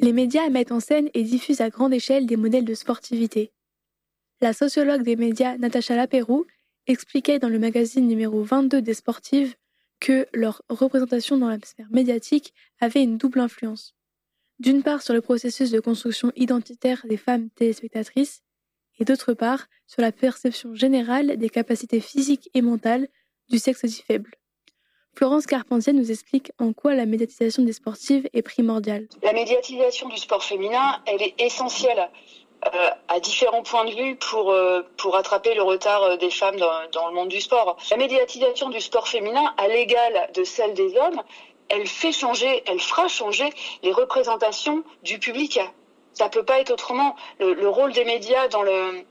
Les médias mettent en scène et diffusent à grande échelle des modèles de sportivité. La sociologue des médias Natacha Lapéroux expliquait dans le magazine numéro 22 des Sportives que leur représentation dans la sphère médiatique avait une double influence. D'une part sur le processus de construction identitaire des femmes téléspectatrices, et d'autre part sur la perception générale des capacités physiques et mentales du sexe dit faible. Florence Carpentier nous explique en quoi la médiatisation des sportives est primordiale. La médiatisation du sport féminin, elle est essentielle à différents points de vue pour rattraper le retard des femmes dans le monde du sport. La médiatisation du sport féminin, à l'égal de celle des hommes, elle fera changer les représentations du public. Ça peut pas être autrement. Le rôle des médias dans les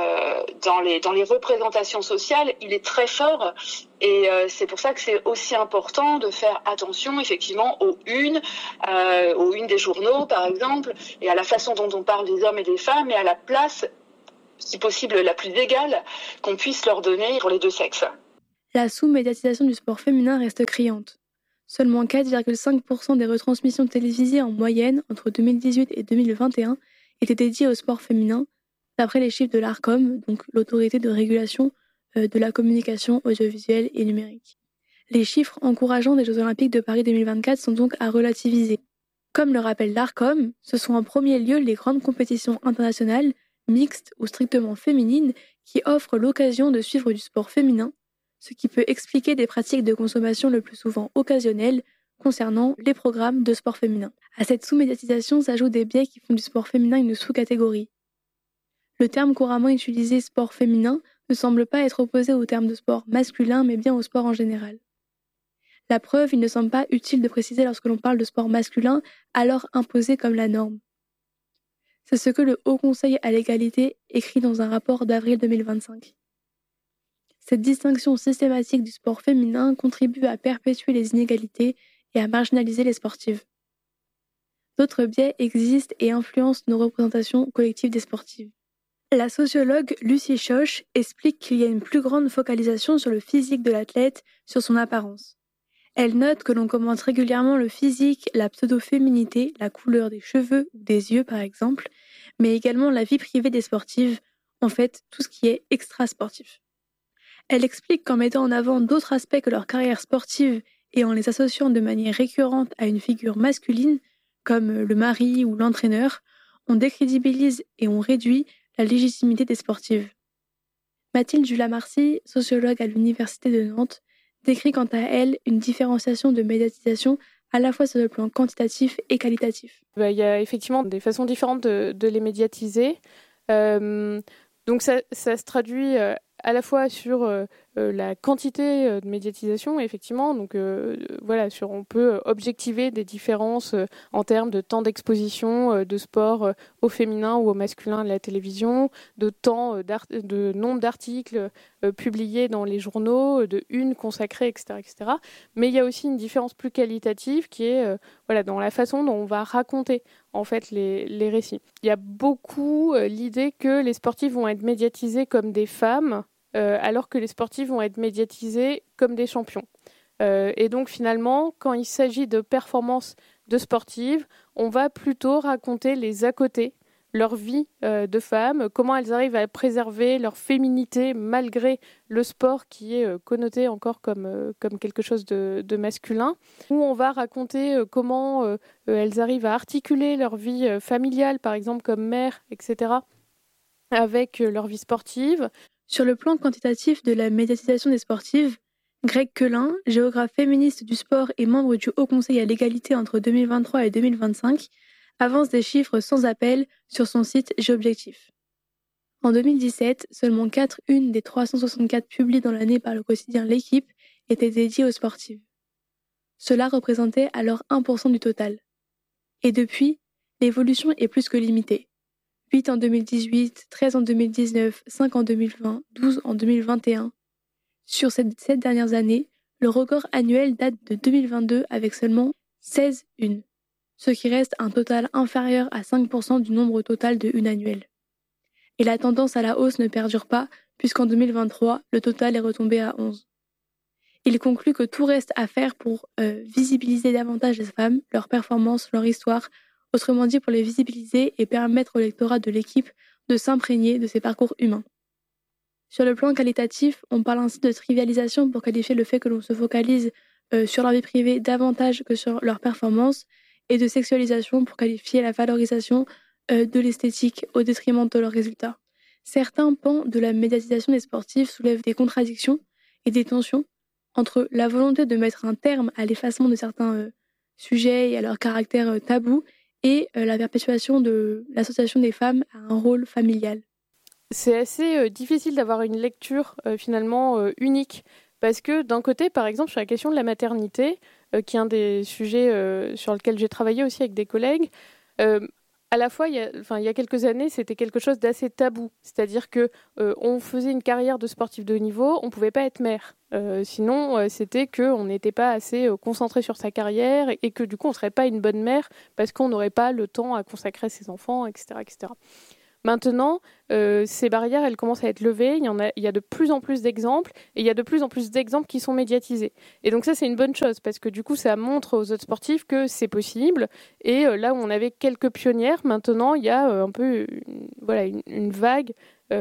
représentations sociales, il est très fort. Et c'est pour ça que c'est aussi important de faire attention effectivement aux unes des journaux par exemple, et à la façon dont on parle des hommes et des femmes, et à la place, si possible, la plus égale qu'on puisse leur donner pour les deux sexes. La sous-médiatisation du sport féminin reste criante. Seulement 4,5% des retransmissions télévisées en moyenne entre 2018 et 2021 étaient dédiées au sport féminin, d'après les chiffres de l'ARCOM, donc l'autorité de régulation de la communication audiovisuelle et numérique. Les chiffres encourageants des Jeux Olympiques de Paris 2024 sont donc à relativiser. Comme le rappelle l'ARCOM, ce sont en premier lieu les grandes compétitions internationales, mixtes ou strictement féminines, qui offrent l'occasion de suivre du sport féminin, ce qui peut expliquer des pratiques de consommation le plus souvent occasionnelles concernant les programmes de sport féminin. À cette sous-médiatisation s'ajoutent des biais qui font du sport féminin une sous-catégorie. Le terme couramment utilisé sport féminin ne semble pas être opposé au terme de sport masculin, mais bien au sport en général. La preuve, il ne semble pas utile de préciser lorsque l'on parle de sport masculin, alors imposé comme la norme. C'est ce que le Haut Conseil à l'égalité écrit dans un rapport d'avril 2025. Cette distinction systématique du sport féminin contribue à perpétuer les inégalités et à marginaliser les sportives. D'autres biais existent et influencent nos représentations collectives des sportives. La sociologue Lucie Schoch explique qu'il y a une plus grande focalisation sur le physique de l'athlète, sur son apparence. Elle note que l'on commente régulièrement le physique, la pseudo-féminité, la couleur des cheveux ou des yeux par exemple, mais également la vie privée des sportives, en fait tout ce qui est extra-sportif. Elle explique qu'en mettant en avant d'autres aspects que leur carrière sportive et en les associant de manière récurrente à une figure masculine, comme le mari ou l'entraîneur, on décrédibilise et on réduit la légitimité des sportives. Mathilde Jula-Marcy, sociologue à l'Université de Nantes, décrit quant à elle une différenciation de médiatisation à la fois sur le plan quantitatif et qualitatif. Il y a effectivement des façons différentes de les médiatiser. Donc ça se traduit à la fois sur la quantité de médiatisation, effectivement. Donc on peut objectiver des différences en termes de temps d'exposition de sport au féminin ou au masculin de la télévision, de de nombre d'articles publiés dans les journaux, de unes consacrées, etc., etc. Mais il y a aussi une différence plus qualitative qui est dans la façon dont on va raconter en fait les récits. Il y a beaucoup l'idée que les sportifs vont être médiatisés comme des femmes, alors que les sportifs vont être médiatisés comme des champions. Et donc finalement, quand il s'agit de performances de sportives, on va plutôt raconter les à côté, leur vie de femmes, comment elles arrivent à préserver leur féminité malgré le sport qui est connoté encore comme quelque chose de masculin, où on va raconter comment elles arrivent à articuler leur vie familiale, par exemple comme mère, etc., avec leur vie sportive. Sur le plan quantitatif de la médiatisation des sportives, Greg Quelin, géographe féministe du sport et membre du Haut Conseil à l'égalité entre 2023 et 2025, avance des chiffres sans appel sur son site Géobjectif. En 2017, seulement 4 unes des 364 publiées dans l'année par le quotidien L'Équipe étaient dédiées aux sportives. Cela représentait alors 1% du total. Et depuis, l'évolution est plus que limitée. 8 en 2018, 13 en 2019, 5 en 2020, 12 en 2021. Sur ces 7 dernières années, le record annuel date de 2022 avec seulement 16 unes, ce qui reste un total inférieur à 5% du nombre total de unes annuelles. Et la tendance à la hausse ne perdure pas, puisqu'en 2023, le total est retombé à 11. Il conclut que tout reste à faire pour visibiliser davantage les femmes, leur performance, leur histoire, autrement dit pour les visibiliser et permettre au lectorat de l'équipe de s'imprégner de ces parcours humains. Sur le plan qualitatif, on parle ainsi de trivialisation pour qualifier le fait que l'on se focalise sur leur vie privée davantage que sur leur performance, et de sexualisation pour qualifier la valorisation de l'esthétique au détriment de leurs résultats. Certains pans de la médiatisation des sportifs soulèvent des contradictions et des tensions entre la volonté de mettre un terme à l'effacement de certains sujets et à leur caractère tabou et la perpétuation de l'association des femmes à un rôle familial. C'est assez difficile d'avoir une lecture finalement unique, parce que d'un côté, par exemple, sur la question de la maternité, qui est un des sujets sur lequel j'ai travaillé aussi avec des collègues, à la fois, il y a quelques années, c'était quelque chose d'assez tabou. C'est-à-dire que on faisait une carrière de sportif de haut niveau, on ne pouvait pas être mère. Sinon, c'était qu'on n'était pas assez concentré sur sa carrière et que du coup, on ne serait pas une bonne mère parce qu'on n'aurait pas le temps à consacrer à ses enfants, etc., etc. Maintenant, ces barrières, elles commencent à être levées. Il y a de plus en plus d'exemples, et il y a de plus en plus d'exemples qui sont médiatisés. Et donc ça, c'est une bonne chose, parce que du coup, ça montre aux autres sportifs que c'est possible. Et là où on avait quelques pionnières, maintenant, il y a un peu une vague,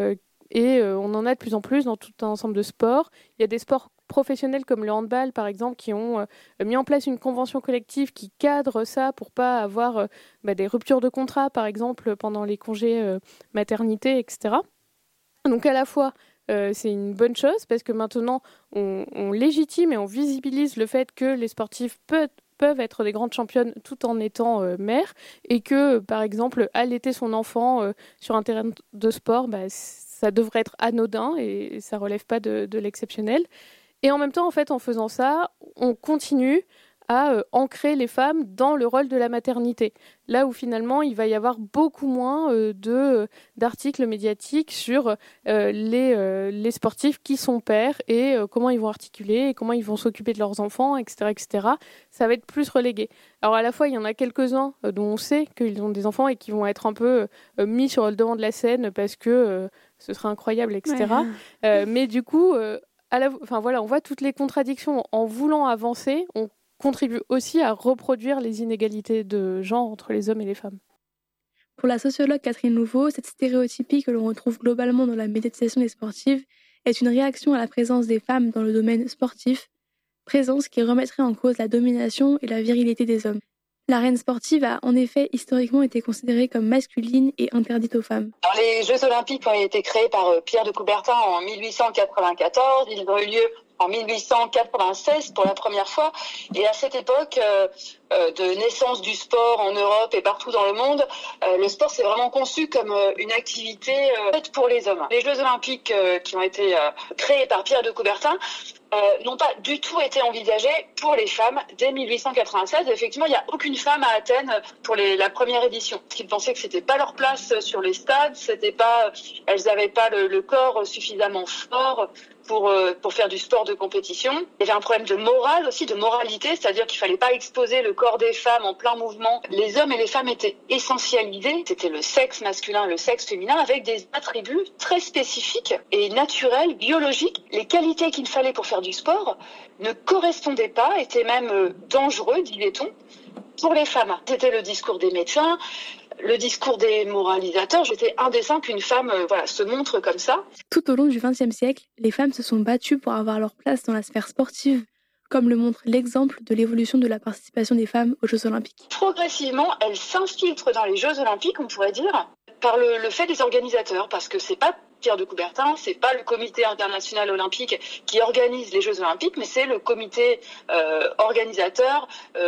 et on en a de plus en plus dans tout un ensemble de sports. Il y a des sports professionnels comme le handball, par exemple, qui ont mis en place une convention collective qui cadre ça pour pas avoir des ruptures de contrat, par exemple, pendant les congés maternité, etc. Donc à la fois, c'est une bonne chose parce que maintenant, on légitime et on visibilise le fait que les sportifs peuvent être des grandes championnes tout en étant mères, et que, par exemple, allaiter son enfant sur un terrain de sport, ça devrait être anodin et ça relève pas de l'exceptionnel. Et en même temps, en fait, en faisant ça, on continue à ancrer les femmes dans le rôle de la maternité. Là où finalement, il va y avoir beaucoup moins d'articles médiatiques sur les sportifs qui sont pères et comment ils vont articuler, et comment ils vont s'occuper de leurs enfants, etc., etc. Ça va être plus relégué. Alors à la fois, il y en a quelques-uns dont on sait qu'ils ont des enfants et qui vont être un peu mis sur le devant de la scène parce que ce serait incroyable, etc. Ouais. Mais du coup... on voit toutes les contradictions. En voulant avancer, on contribue aussi à reproduire les inégalités de genre entre les hommes et les femmes. Pour la sociologue Catherine Louveau, cette stéréotypie que l'on retrouve globalement dans la médiatisation des sportives est une réaction à la présence des femmes dans le domaine sportif, présence qui remettrait en cause la domination et la virilité des hommes. L'arène sportive a en effet historiquement été considérée comme masculine et interdite aux femmes. Alors, les Jeux Olympiques ont été créés par Pierre de Coubertin en 1894. Ils ont eu lieu en 1896 pour la première fois. Et à cette époque de naissance du sport en Europe et partout dans le monde, le sport s'est vraiment conçu comme une activité faite pour les hommes. Les Jeux Olympiques qui ont été créés par Pierre de Coubertin n'ont pas du tout été envisagés pour les femmes dès 1896. Effectivement, il n'y a aucune femme à Athènes pour la première édition. Ils pensaient que c'était pas leur place sur les stades, elles n'avaient pas le corps suffisamment fort pour faire du sport de compétition. Il y avait un problème de morale aussi, de moralité, c'est-à-dire qu'il fallait pas exposer le corps des femmes en plein mouvement. Les hommes et les femmes étaient essentialisés. C'était le sexe masculin et le sexe féminin avec des attributs très spécifiques et naturels, biologiques. Les qualités qu'il fallait pour faire du sport ne correspondaient pas, étaient même dangereux, disait-on, pour les femmes. C'était le discours des médecins, le discours des moralisateurs. J'étais indécent qu'une femme se montre comme ça. Tout au long du XXe siècle, les femmes se sont battues pour avoir leur place dans la sphère sportive, comme le montre l'exemple de l'évolution de la participation des femmes aux Jeux Olympiques. Progressivement, elles s'infiltrent dans les Jeux Olympiques, on pourrait dire, par le fait des organisateurs, parce que c'est pas Pierre de Coubertin, c'est pas le comité international olympique qui organise les Jeux Olympiques, mais c'est le comité organisateur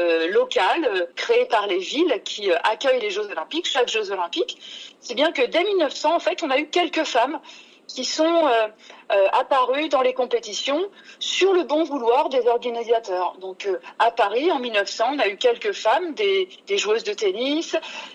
local créé par les villes qui accueillent les Jeux Olympiques, chaque Jeux Olympiques. C'est bien que dès 1900, en fait, on a eu quelques femmes qui sont apparues dans les compétitions sur le bon vouloir des organisateurs. Donc à Paris, en 1900, on a eu quelques femmes, des joueuses de tennis,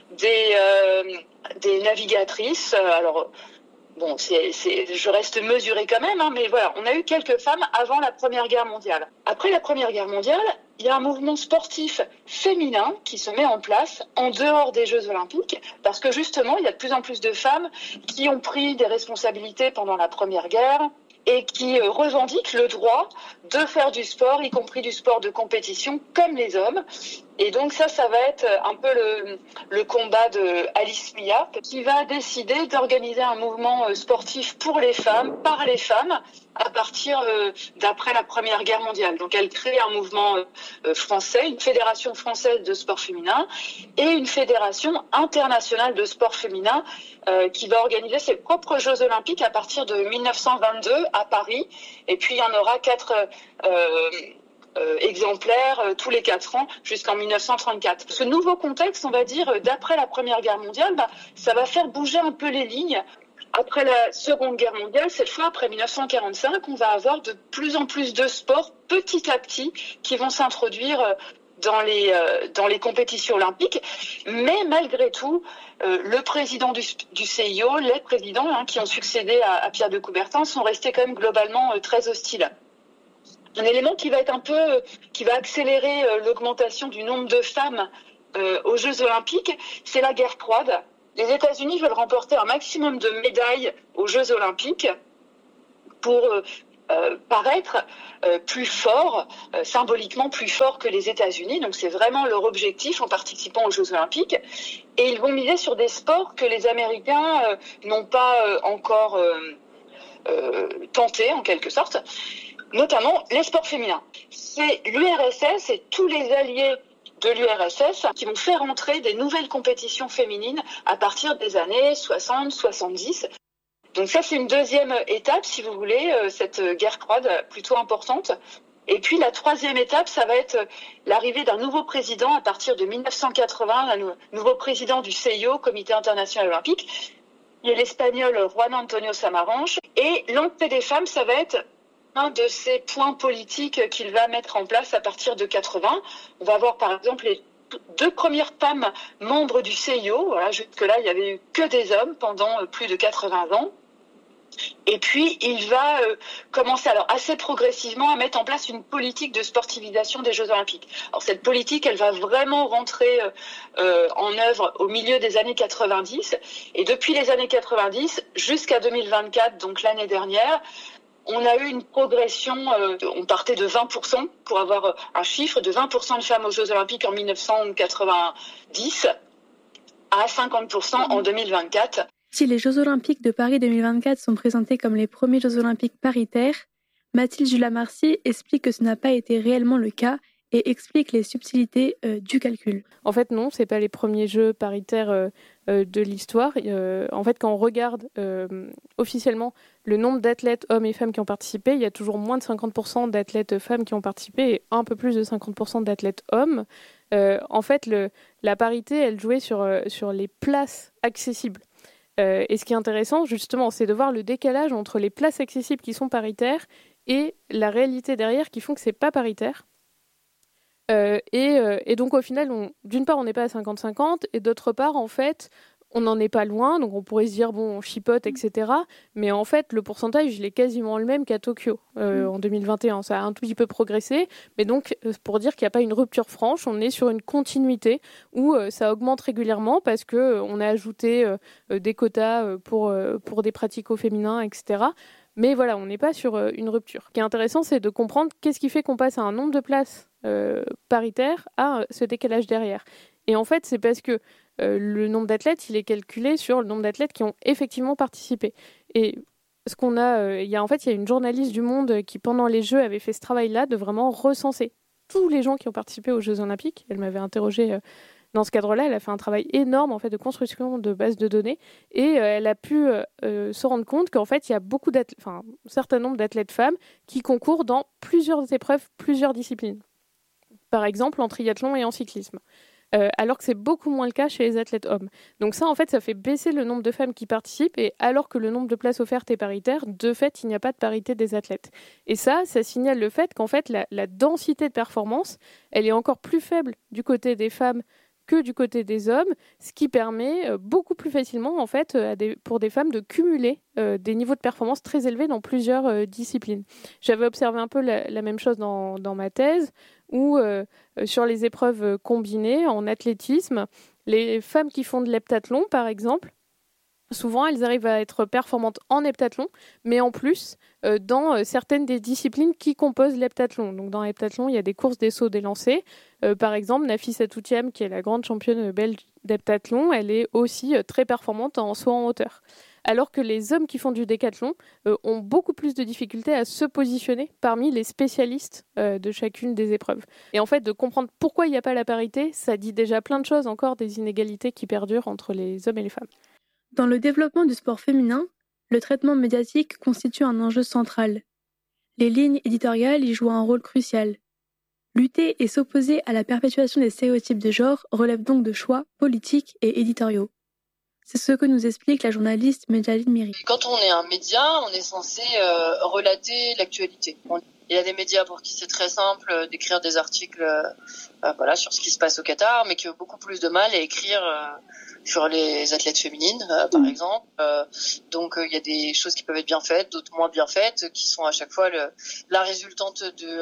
des navigatrices. Alors bon, je reste mesurée quand même, mais voilà, on a eu quelques femmes avant la Première Guerre mondiale. Après la Première Guerre mondiale, il y a un mouvement sportif féminin qui se met en place en dehors des Jeux Olympiques, parce que justement, il y a de plus en plus de femmes qui ont pris des responsabilités pendant la Première Guerre et qui revendiquent le droit de faire du sport, y compris du sport de compétition, comme les hommes. Et donc ça va être un peu le combat de Alice Mia, qui va décider d'organiser un mouvement sportif pour les femmes, par les femmes, à partir d'après la Première Guerre mondiale. Donc elle crée un mouvement français, une fédération française de sport féminin et une fédération internationale de sport féminin qui va organiser ses propres Jeux olympiques à partir de 1922 à Paris. Et puis il y en aura 4 exemplaires tous les 4 ans jusqu'en 1934. Ce nouveau contexte, on va dire, d'après la Première Guerre mondiale, ça va faire bouger un peu les lignes. Après la Seconde Guerre mondiale, cette fois, après 1945, on va avoir de plus en plus de sports, petit à petit, qui vont s'introduire dans les compétitions olympiques. Mais malgré tout, le président du CIO, les présidents qui ont succédé à Pierre de Coubertin sont restés quand même globalement très hostiles. Un élément qui va accélérer l'augmentation du nombre de femmes aux Jeux olympiques, c'est la guerre froide. Les États-Unis veulent remporter un maximum de médailles aux Jeux olympiques pour paraître plus fort, symboliquement plus fort que les États-Unis. Donc c'est vraiment leur objectif en participant aux Jeux olympiques. Et ils vont miser sur des sports que les Américains n'ont pas encore tenté en quelque sorte, notamment les sports féminins. C'est l'URSS et tous les alliés de l'URSS qui vont faire entrer des nouvelles compétitions féminines à partir des années 60-70. Donc ça, c'est une deuxième étape, si vous voulez, cette guerre froide plutôt importante. Et puis la troisième étape, ça va être l'arrivée d'un nouveau président à partir de 1980, un nouveau président du CIO, Comité international olympique. Il y a l'Espagnol Juan Antonio Samaranch. Et l'entrée des femmes, ça va être un de ces points politiques qu'il va mettre en place à partir de 80. On va avoir par exemple les 2 premières femmes membres du CIO. Voilà, jusque-là, il n'y avait eu que des hommes pendant plus de 80 ans. Et puis, il va commencer alors assez progressivement à mettre en place une politique de sportivisation des Jeux olympiques. Alors cette politique, elle va vraiment rentrer en œuvre au milieu des années 90. Et depuis les années 90 jusqu'à 2024, donc l'année dernière, on a eu une progression, on partait de 20% pour avoir un chiffre de 20% de femmes aux Jeux olympiques en 1990 à 50% en 2024. Si les Jeux olympiques de Paris 2024 sont présentés comme les premiers Jeux olympiques paritaires, Mathilde Jullamarcy explique que ce n'a pas été réellement le cas et explique les subtilités du calcul. En fait, non, ce n'est pas les premiers Jeux paritaires de l'histoire. En fait, quand on regarde officiellement le nombre d'athlètes hommes et femmes qui ont participé, il y a toujours moins de 50% d'athlètes femmes qui ont participé et un peu plus de 50% d'athlètes hommes. En fait, la parité, elle jouait sur les places accessibles. Et ce qui est intéressant, justement, c'est de voir le décalage entre les places accessibles qui sont paritaires et la réalité derrière qui font que c'est pas paritaire. Et donc, au final, d'une part, on n'est pas à 50-50, et d'autre part, en fait, on n'en est pas loin. Donc, on pourrait se dire, bon, on chipote, etc. Mais en fait, le pourcentage, il est quasiment le même qu'à Tokyo en 2021. Ça a un tout petit peu progressé. Mais donc, pour dire qu'il n'y a pas une rupture franche, on est sur une continuité où ça augmente régulièrement parce qu'on a ajouté des quotas pour des pratiques au féminin, etc. Mais voilà, on n'est pas sur une rupture. Ce qui est intéressant, c'est de comprendre qu'est-ce qui fait qu'on passe à un nombre de places paritaires à ce décalage derrière. Et en fait, c'est parce que le nombre d'athlètes, il est calculé sur le nombre d'athlètes qui ont effectivement participé. Et ce qu'on a, il y a une journaliste du Monde qui, pendant les Jeux, avait fait ce travail-là de vraiment recenser tous les gens qui ont participé aux Jeux Olympiques. Elle m'avait interrogée dans ce cadre-là. Elle a fait un travail énorme en fait de construction de bases de données et elle a pu se rendre compte qu'en fait, il y a un certain nombre d'athlètes femmes qui concourent dans plusieurs épreuves, plusieurs disciplines. Par exemple, en triathlon et en cyclisme. Alors que c'est beaucoup moins le cas chez les athlètes hommes. Donc ça, en fait, ça fait baisser le nombre de femmes qui participent et alors que le nombre de places offertes est paritaire, de fait, il n'y a pas de parité des athlètes. Et ça signale le fait qu'en fait, la densité de performance, elle est encore plus faible du côté des femmes que du côté des hommes, ce qui permet beaucoup plus facilement, en fait, pour des femmes de cumuler des niveaux de performance très élevés dans plusieurs disciplines. J'avais observé un peu la même chose dans ma thèse, où sur les épreuves combinées en athlétisme, les femmes qui font de l'heptathlon, par exemple, Souvent, elles arrivent à être performantes en heptathlon, mais en plus, dans certaines des disciplines qui composent l'heptathlon. Donc, dans l'heptathlon, il y a des courses, des sauts, des lancers. Par exemple, Nafisa Toutiam, qui est la grande championne belge d'heptathlon, elle est aussi très performante en saut en hauteur. Alors que les hommes qui font du décathlon ont beaucoup plus de difficultés à se positionner parmi les spécialistes de chacune des épreuves. Et en fait, de comprendre pourquoi il n'y a pas la parité, ça dit déjà plein de choses encore des inégalités qui perdurent entre les hommes et les femmes. Dans le développement du sport féminin, le traitement médiatique constitue un enjeu central. Les lignes éditoriales y jouent un rôle crucial. Lutter et s'opposer à la perpétuation des stéréotypes de genre relève donc de choix politiques et éditoriaux. C'est ce que nous explique la journaliste Medjaline Miri. Quand on est un média, on est censé relater l'actualité. Il y a des médias pour qui c'est très simple d'écrire des articles sur ce qui se passe au Qatar, mais qui ont beaucoup plus de mal à écrire sur les athlètes féminines, par exemple. Donc il y a des choses qui peuvent être bien faites, d'autres moins bien faites, qui sont à chaque fois la résultante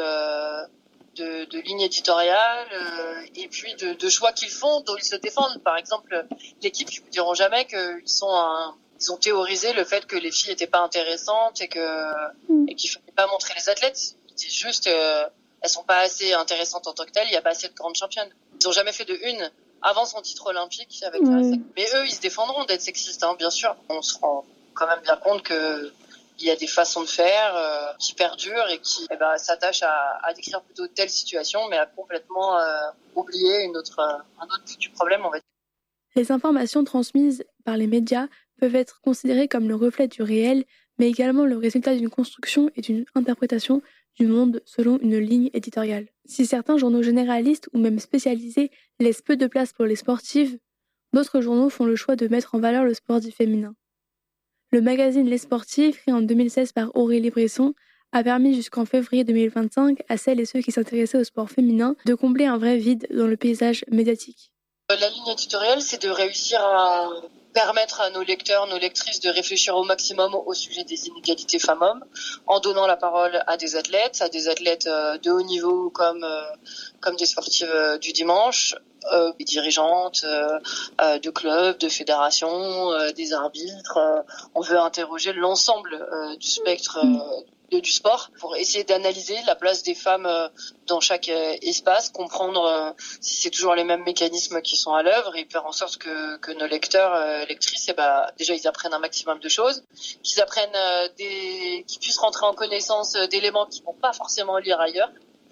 de lignes éditoriales et puis de choix qu'ils font, dont ils se défendent. Par exemple, l'équipe, ils vous diront jamais ils ont théorisé le fait que les filles étaient pas intéressantes et qu'il fallait pas montrer les athlètes. Ils disent juste elles sont pas assez intéressantes en tant que telles, il y a pas assez de grandes championnes. Ils ont jamais fait de une avant son titre olympique avec mais eux, ils se défendront d'être sexistes, hein, bien sûr. On se rend quand même bien compte que il y a des façons de faire qui perdurent et qui s'attachent à décrire plutôt telle situation, mais à complètement oublier un autre bout du problème, on va dire. Les informations transmises par les médias peuvent être considérées comme le reflet du réel, mais également le résultat d'une construction et d'une interprétation du monde selon une ligne éditoriale. Si certains journaux généralistes ou même spécialisés laissent peu de place pour les sportives, d'autres journaux font le choix de mettre en valeur le sport dit féminin. Le magazine Les Sportifs, créé en 2016 par Aurélie Bresson, a permis jusqu'en février 2025 à celles et ceux qui s'intéressaient au sport féminin de combler un vrai vide dans le paysage médiatique. La ligne éditoriale, c'est de réussir à permettre à nos lecteurs, nos lectrices de réfléchir au maximum au sujet des inégalités femmes-hommes, en donnant la parole à des athlètes de haut niveau comme des sportives du dimanche, des dirigeantes de clubs, de fédérations, des arbitres. On veut interroger l'ensemble du spectre du sport pour essayer d'analyser la place des femmes dans chaque espace, comprendre si c'est toujours les mêmes mécanismes qui sont à l'œuvre et faire en sorte que nos lecteurs, lectrices, déjà ils apprennent un maximum de choses, qu'ils puissent rentrer en connaissance d'éléments qu'ils vont pas forcément lire ailleurs.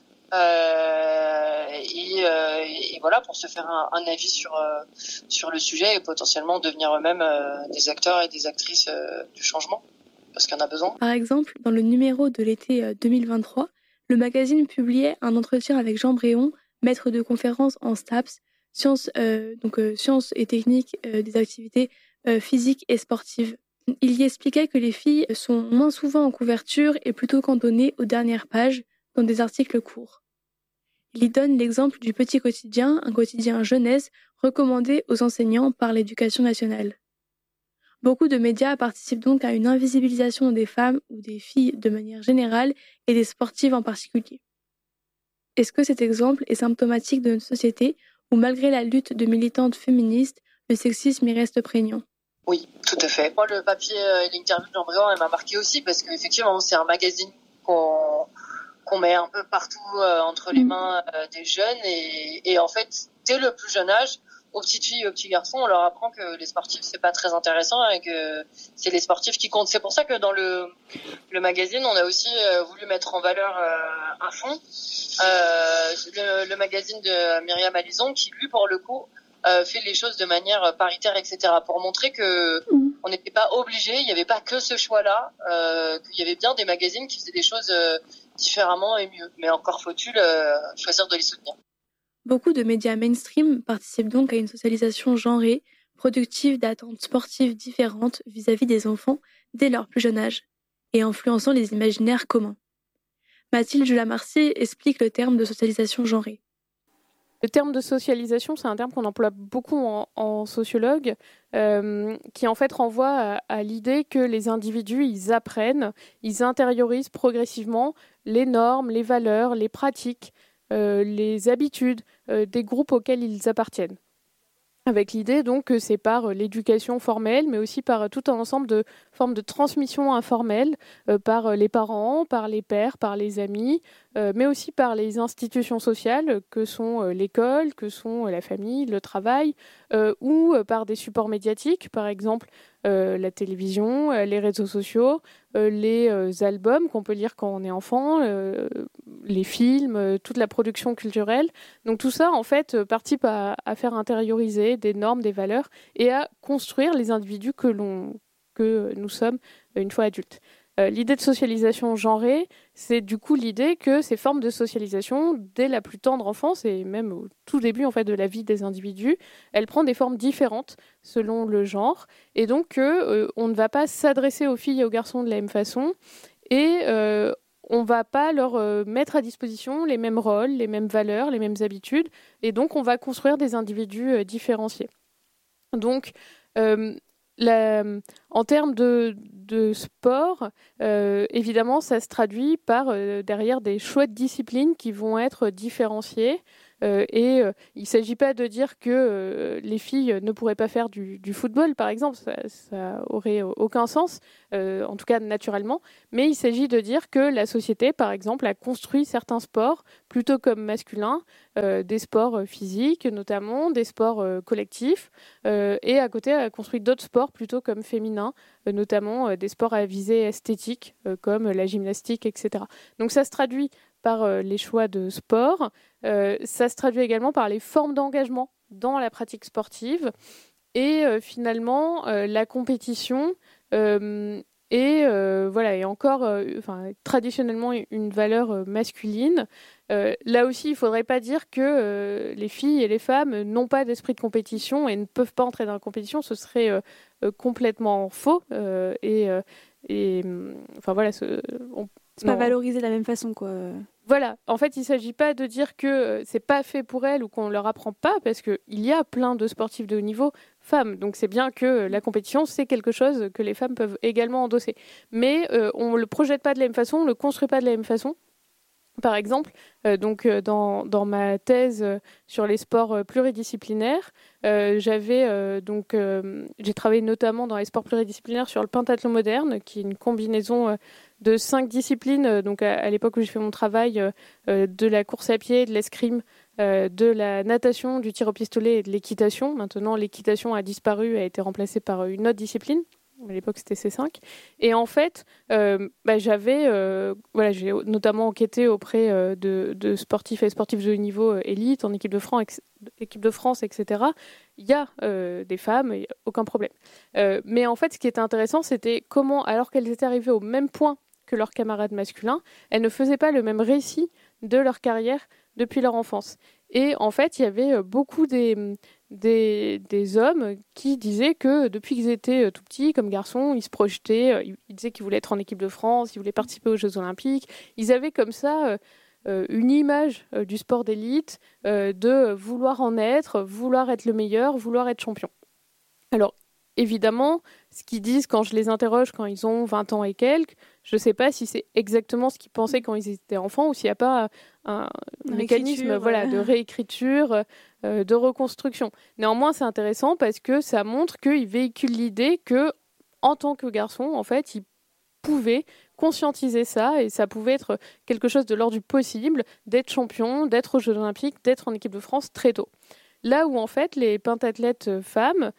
Et voilà, pour se faire un avis sur le sujet et potentiellement devenir eux-mêmes des acteurs et des actrices du changement, parce qu'il y en a besoin. Par exemple, dans le numéro de l'été 2023, le magazine publiait un entretien avec Jean Bréon, maître de conférences en STAPS, sciences et techniques des activités physiques et sportives. Il y expliquait que les filles sont moins souvent en couverture et plutôt cantonnées aux dernières pages dans des articles courts. Il y donne l'exemple du Petit Quotidien, un quotidien jeunesse recommandé aux enseignants par l'Éducation nationale. Beaucoup de médias participent donc à une invisibilisation des femmes ou des filles de manière générale et des sportives en particulier. Est-ce que cet exemple est symptomatique de notre société où, malgré la lutte de militantes féministes, le sexisme y reste prégnant ? Oui, tout à fait. Moi, le papier et l'interview de Jean Bréon, elle m'a marqué aussi parce qu'effectivement, c'est un magazine qu'on met un peu partout entre les mains des jeunes et en fait, dès le plus jeune âge, aux petites filles et aux petits garçons, on leur apprend que les sportifs, c'est pas très intéressant et que c'est les sportifs qui comptent. C'est pour ça que dans le magazine, on a aussi voulu mettre en valeur à fond le magazine de Myriam Alison qui, lui, pour le coup, fait les choses de manière paritaire, etc. pour montrer que on n'était pas obligé, il n'y avait pas que ce choix-là, qu'il y avait bien des magazines qui faisaient des choses différemment et mieux. Mais encore faut-il choisir de les soutenir. Beaucoup de médias mainstream participent donc à une socialisation genrée, productive d'attentes sportives différentes vis-à-vis des enfants dès leur plus jeune âge, et influençant les imaginaires communs. Mathilde Julamarcy explique le terme de socialisation genrée. Le terme de socialisation, c'est un terme qu'on emploie beaucoup en sociologue, qui en fait renvoie à l'idée que les individus, ils apprennent, ils intériorisent progressivement les normes, les valeurs, les pratiques, les habitudes des groupes auxquels ils appartiennent. avec l'idée donc que c'est par l'éducation formelle, mais aussi par tout un ensemble de formes de transmission informelle, par les parents, par les pairs, par les amis, mais aussi par les institutions sociales que sont l'école, que sont la famille, le travail, ou par des supports médiatiques, par exemple la télévision, les réseaux sociaux, les albums qu'on peut lire quand on est enfant, les films, toute la production culturelle. Donc tout ça, en fait, participe à faire intérioriser des normes, des valeurs et à construire les individus que nous sommes une fois adultes. L'idée de socialisation genrée, c'est du coup l'idée que ces formes de socialisation, dès la plus tendre enfance et même au tout début en fait de la vie des individus, elles prennent des formes différentes selon le genre, et donc on ne va pas s'adresser aux filles et aux garçons de la même façon, et on ne va pas leur mettre à disposition les mêmes rôles, les mêmes valeurs, les mêmes habitudes, et donc on va construire des individus différenciés. Donc, en termes de sport, évidemment, ça se traduit par derrière des choix de disciplines qui vont être différenciés. Il ne s'agit pas de dire que les filles ne pourraient pas faire du football, par exemple, ça aurait aucun sens, en tout cas naturellement, mais il s'agit de dire que la société, par exemple, a construit certains sports plutôt comme masculins, des sports physiques notamment, des sports collectifs, et à côté a construit d'autres sports plutôt comme féminins, notamment des sports à visée esthétique, comme la gymnastique, etc. Donc ça se traduit par les choix de sport. Ça se traduit également par les formes d'engagement dans la pratique sportive. Et finalement, la compétition est encore traditionnellement une valeur masculine. Là aussi, il ne faudrait pas dire que les filles et les femmes n'ont pas d'esprit de compétition et ne peuvent pas entrer dans la compétition. Ce serait complètement faux. C'est pas valorisé de la même façon, quoi. Voilà, en fait, il ne s'agit pas de dire que c'est pas fait pour elles ou qu'on ne leur apprend pas, parce qu'il y a plein de sportifs de haut niveau femmes. Donc c'est bien que la compétition, c'est quelque chose que les femmes peuvent également endosser. Mais on ne le projette pas de la même façon, on ne le construit pas de la même façon. Par exemple, dans ma thèse sur les sports pluridisciplinaires, j'ai travaillé notamment dans les sports pluridisciplinaires sur le pentathlon moderne, qui est une combinaison de 5 disciplines. Donc à l'époque où j'ai fait mon travail, de la course à pied, de l'escrime, de la natation, du tir au pistolet et de l'équitation. Maintenant, l'équitation a disparu, a été remplacée par une autre discipline. À l'époque, c'était C5. Et en fait, j'ai notamment enquêté auprès de sportifs et sportifs de haut niveau élite, en équipe de France, etc. Il y a des femmes, il n'y a aucun problème. Mais en fait, ce qui était intéressant, c'était comment, alors qu'elles étaient arrivées au même point que leurs camarades masculins, elles ne faisaient pas le même récit de leur carrière depuis leur enfance. Et en fait, il y avait beaucoup des hommes qui disaient que depuis qu'ils étaient tout petits, comme garçons, ils se projetaient, ils disaient qu'ils voulaient être en équipe de France, ils voulaient participer aux Jeux Olympiques. Ils avaient comme ça une image du sport d'élite, de vouloir en être, vouloir être le meilleur, vouloir être champion. Alors, évidemment, ce qu'ils disent quand je les interroge quand ils ont 20 ans et quelques, je ne sais pas si c'est exactement ce qu'ils pensaient quand ils étaient enfants ou s'il n'y a pas un mécanisme de réécriture, de reconstruction. Néanmoins, c'est intéressant parce que ça montre qu'ils véhiculent l'idée que, en tant que garçon, en fait, ils pouvaient conscientiser ça et ça pouvait être quelque chose de l'ordre du possible d'être champion, d'être aux Jeux Olympiques, d'être en équipe de France très tôt. Là où, en fait, les pentathlètes femmes,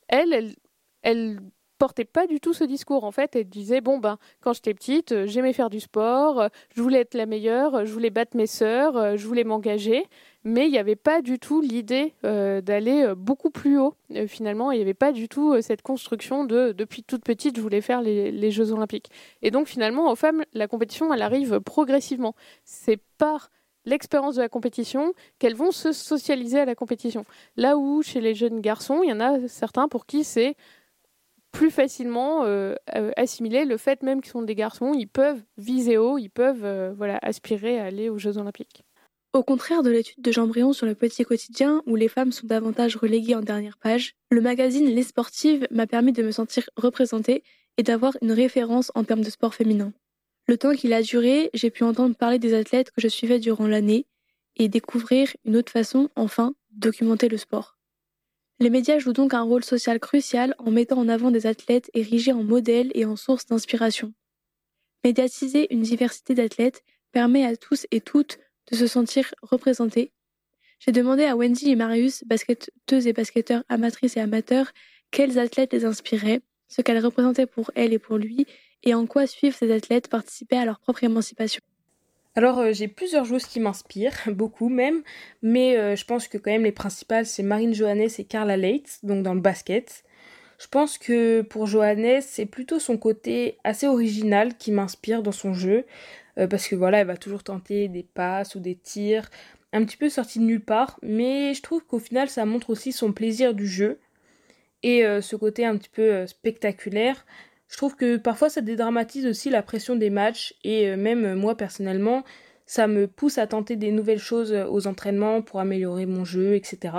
elles portait pas du tout ce discours. En fait, elle disait quand j'étais petite, j'aimais faire du sport, je voulais être la meilleure, je voulais battre mes sœurs, je voulais m'engager, mais il n'y avait pas du tout l'idée d'aller beaucoup plus haut. Finalement, il n'y avait pas du tout cette construction de depuis toute petite, je voulais faire les Jeux Olympiques. Et donc finalement, aux femmes, la compétition, elle arrive progressivement. C'est par l'expérience de la compétition qu'elles vont se socialiser à la compétition. Là où chez les jeunes garçons, il y en a certains pour qui c'est plus facilement assimiler le fait même qu'ils sont des garçons, ils peuvent viser haut, ils peuvent aspirer à aller aux Jeux Olympiques. Au contraire de l'étude de Jean Bréon sur le petit quotidien, où les femmes sont davantage reléguées en dernière page, le magazine Les Sportives m'a permis de me sentir représentée et d'avoir une référence en termes de sport féminin. Le temps qu'il a duré, j'ai pu entendre parler des athlètes que je suivais durant l'année et découvrir une autre façon, enfin, de documenter le sport. Les médias jouent donc un rôle social crucial en mettant en avant des athlètes érigés en modèles et en sources d'inspiration. Médiatiser une diversité d'athlètes permet à tous et toutes de se sentir représentés. J'ai demandé à Wendy et Marius, basketteuses et basketteurs amatrices et amateurs, quels athlètes les inspiraient, ce qu'elles représentaient pour elles et pour lui, et en quoi suivre ces athlètes participer à leur propre émancipation. Alors j'ai plusieurs joueuses qui m'inspirent, beaucoup même, mais je pense que quand même les principales c'est Marine Johannes et Carla Leitz, donc dans le basket. Je pense que pour Johannes, c'est plutôt son côté assez original qui m'inspire dans son jeu, parce que voilà, elle va toujours tenter des passes ou des tirs, un petit peu sortis de nulle part, mais je trouve qu'au final ça montre aussi son plaisir du jeu, et ce côté un petit peu spectaculaire. Je trouve que parfois ça dédramatise aussi la pression des matchs et même moi personnellement, ça me pousse à tenter des nouvelles choses aux entraînements pour améliorer mon jeu, etc.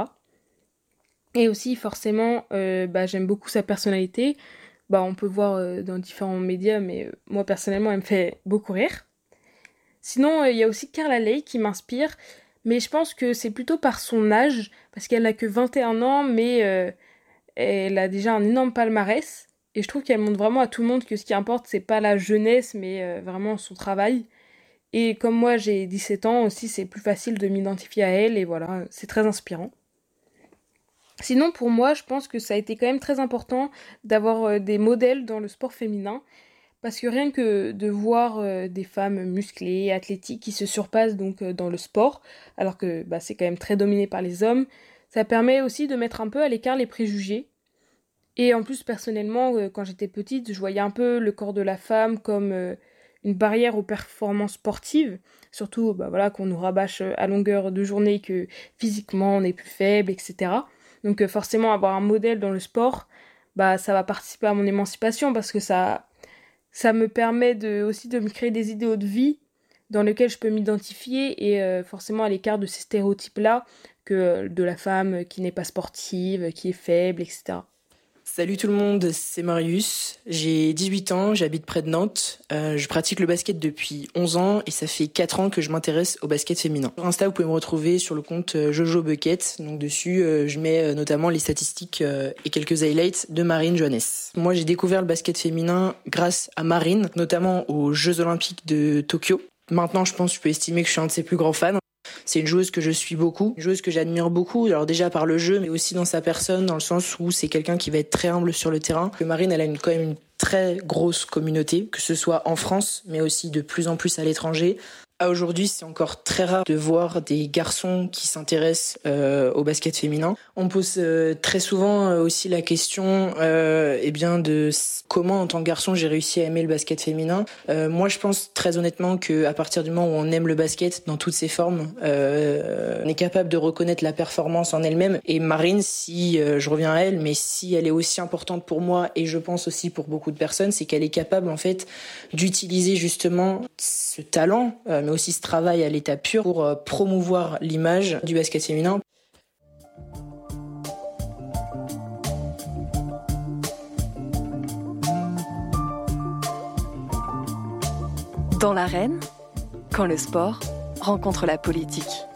Et aussi forcément, j'aime beaucoup sa personnalité. On peut voir dans différents médias, mais moi personnellement, elle me fait beaucoup rire. Sinon, il y a aussi Carla Ley qui m'inspire, mais je pense que c'est plutôt par son âge, parce qu'elle n'a que 21 ans, mais elle a déjà un énorme palmarès. Et je trouve qu'elle montre vraiment à tout le monde que ce qui importe, c'est pas la jeunesse, mais vraiment son travail. Et comme moi, j'ai 17 ans aussi, c'est plus facile de m'identifier à elle, et voilà, c'est très inspirant. Sinon, pour moi, je pense que ça a été quand même très important d'avoir des modèles dans le sport féminin, parce que rien que de voir des femmes musclées, athlétiques, qui se surpassent donc dans le sport, alors que c'est quand même très dominé par les hommes, ça permet aussi de mettre un peu à l'écart les préjugés. Et en plus, personnellement, quand j'étais petite, je voyais un peu le corps de la femme comme une barrière aux performances sportives. Surtout qu'on nous rabâche à longueur de journée que physiquement on est plus faible, etc. Donc forcément, avoir un modèle dans le sport, ça va participer à mon émancipation parce que ça me permet aussi de me créer des idéaux de vie dans lesquels je peux m'identifier et forcément à l'écart de ces stéréotypes-là que de la femme qui n'est pas sportive, qui est faible, etc. Salut tout le monde, c'est Marius, j'ai 18 ans, j'habite près de Nantes, je pratique le basket depuis 11 ans et ça fait 4 ans que je m'intéresse au basket féminin. Sur Insta, vous pouvez me retrouver sur le compte Jojo Bucket, donc dessus je mets notamment les statistiques et quelques highlights de Marine Johannes. Moi j'ai découvert le basket féminin grâce à Marine, notamment aux Jeux Olympiques de Tokyo. Maintenant je pense que je peux estimer que je suis un de ses plus grands fans. C'est une joueuse que je suis beaucoup, une joueuse que j'admire beaucoup, alors déjà par le jeu, mais aussi dans sa personne, dans le sens où c'est quelqu'un qui va être très humble sur le terrain. Marine, elle a quand même une très grosse communauté, que ce soit en France, mais aussi de plus en plus à l'étranger. À aujourd'hui, c'est encore très rare de voir des garçons qui s'intéressent au basket féminin. On pose très souvent aussi la question de comment, en tant que garçon, j'ai réussi à aimer le basket féminin. Moi, je pense très honnêtement qu'à partir du moment où on aime le basket dans toutes ses formes, on est capable de reconnaître la performance en elle-même. Et Marine, si je reviens à elle, mais si elle est aussi importante pour moi et je pense aussi pour beaucoup de personnes, c'est qu'elle est capable en fait d'utiliser justement ce talent, mais aussi ce travail à l'état pur pour promouvoir l'image du basket féminin. Dans l'arène, quand le sport rencontre la politique.